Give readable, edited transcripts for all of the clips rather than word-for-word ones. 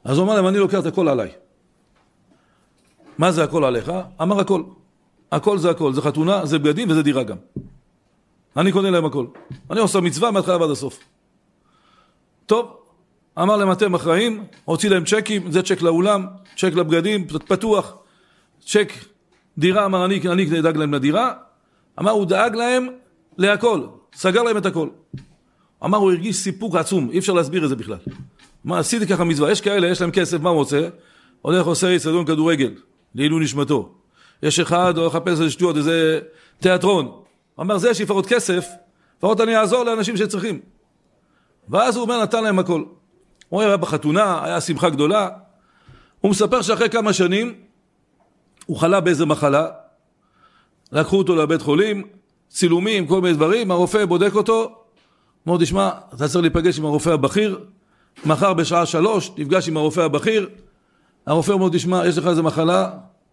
אז הוא אמר להם, אני לוקח את הכל עליי. מה זה הכל עליך? אמר הכל. הכל זה הכל, זה חתונה, זה בגדים וזה דירה גם. אני קונה להם הכל. אני עושה מצווה מהתחלה ועד הסוף. טוב, אמר להם אתם אחראים, הוציא להם צ'קים, זה צ'ק לאולם, צ'ק לבגדים, פתוח, צ'ק דירה, אמר אני אדאג להם לדירה, אמר הוא דאג להם להכל, סגר להם את הכל. אמר הוא הרגיש סיפוק עצום, אי אפשר להסביר את זה בכלל. מה עשיתי ככה מצווה, יש כאלה, יש להם כסף, מה הוא רוצה? הולך עושה אצטדיון כדורגל, לעילוי נשמתו. יש אחד, או לחפש איזה שטויות, איזה תיאטרון. אמר זה שיפה עוד כסף, לפחות אני אעזור לאנשים שצריכים. ואז הוא אומר נתן להם הכל. הוא היה בחתונה, היה שמחה גדולה. הוא מספר שאחרי כמה שנים, הוא חלה באיזה מחלה, לקחו אותו לבית חולים, צילומים, כל מיני דברים, הרופא בודק אותו, אומר, תשמע, אתה צריך להיפגש עם הרופא הבכיר, מחר בשעה 3, תפגש עם הרופא הבכיר, הרופא אומר, תשמע, יש לך איזה מחלה,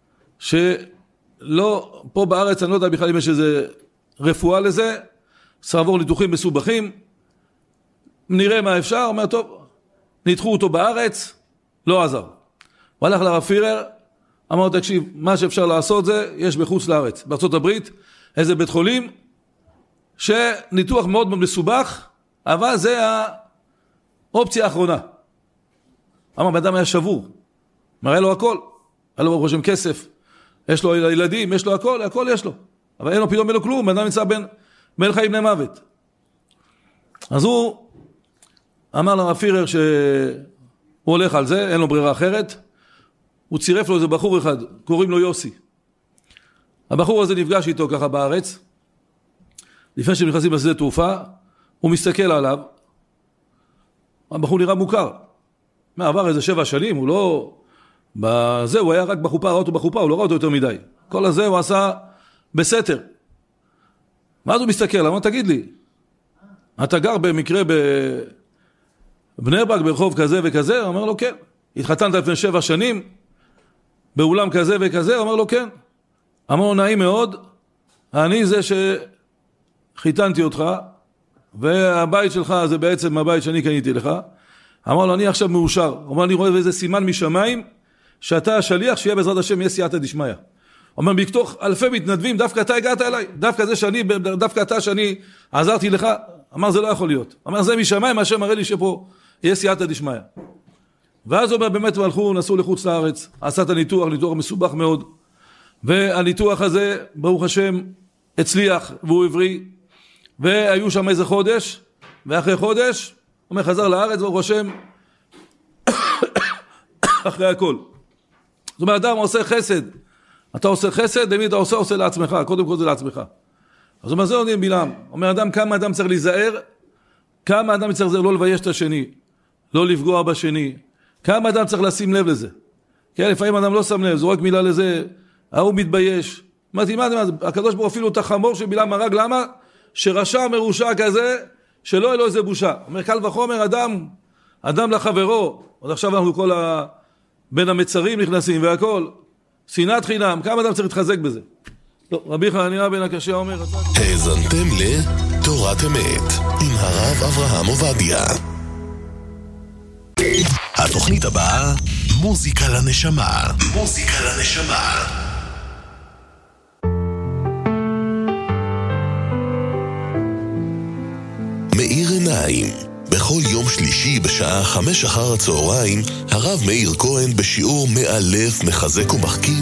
שלא, פה בארץ, אני לא יודע בכלל אם יש איזה רפואה לזה, סעבור ניתוחים מסובכים, נראה מה אפשר, אומר, טוב, ניתחו אותו בארץ, לא עזר. הוא הלך לרב פירר, אמר, תקשיב, מה שאפשר לעשות זה, יש בחוץ לארץ, בארצות הברית, איזה בית חולים, שניתוח מאוד מסובך, אבל זה האופציה האחרונה. אמר, באדם היה שבור, מראה לו הכל, היה לו ברוך השם כסף, יש לו ילדים, יש לו הכל, הכל יש לו. אבל אין לו פתאום אין לו כלום, באדם נמצא בין חיים למוות. אז הוא אמר לרב פירר שהוא הולך על זה, אין לו ברירה אחרת, הוא צירף לו איזה בחור אחד, קוראים לו יוסי. הבחור הזה נפגש איתו ככה בארץ, לפני שהם נכנסים לשדה תעופה, הוא מסתכל עליו, הבחור נראה מוכר, עבר איזה 7 שנים, הוא לא, בזה הוא היה רק בחופה, ראה אותו בחופה, הוא לא ראה אותו יותר מדי, כל הזה הוא עשה בסתר. ואז הוא מסתכל, אמר, תגיד לי, אתה גר במקרה בבני ברק ברחוב כזה וכזה? הוא אומר לו כן. התחתנת לפני 7 שנים, באולם כזה וכזה? הוא אומר לו כן. אמר לו נעים מאוד, אני זה שחיתנתי אותך, והבית שלך זה בעצם הבית שאני קניתי לך. אמר לו אני עכשיו מאושר, הוא אומר אני רואה איזה סימן משמיים, שאתה השליח שיהיה בעזרת השם יהיה סייעתא דשמיא. הוא אומר מתוך אלפי מתנדבים, דווקא אתה הגעת אליי, דווקא אתה שאני עזרתי לך. אמר זה לא יכול להיות, אמר זה משמיים, השם מראה לי שפה יהיה סייעתא דשמיא. ואז הוא אומר באמת הלכו, נסעו לחוץ לארץ, עשה את הניתוח, ניתוח מסובך מאוד, והניתוח הזה ברוך השם הצליח והוא הבריא, והיו שם איזה חודש, ואחרי חודש הוא אומר חזר לארץ ברוך השם אחרי הכל. זאת אומרת אדם עושה חסד, אתה עושה חסד, למי אתה עושה לעצמך, קודם כל זה לעצמך. אז הוא אומר זה יודעים בלעם, אומר אדם כמה אדם צריך להיזהר, כמה אדם צריך לא לבייש את השני, לא לפגוע בשני, כמה אדם צריך לשים לב לזה. כן, לפעמים אדם לא שם לב, זורק מילה לזה, הוא מתבייש. אמרתי, מה, הקדוש ברוך אפילו את החמור של בלעם הרג, למה? שרשע מרושע כזה, שלא יהיה לו איזה בושה. אומר, קל וחומר, אדם לחברו, עוד עכשיו אנחנו כל בין המצרים נכנסים והכל, שנאת חינם, כמה אדם צריך להתחזק בזה? לא, רבי חנניה בן הקשיא אומר, האזנתם לתורת אמת עם הרב אברהם עובדיה. התוכנית הבאה, מוזיקה לנשמה. מוזיקה לנשמה. מאיר עיניים. בכל יום שלישי בשעה 5 אחר הצהריים, הרב מאיר כהן בשיעור מאלף, מחזק ומחכים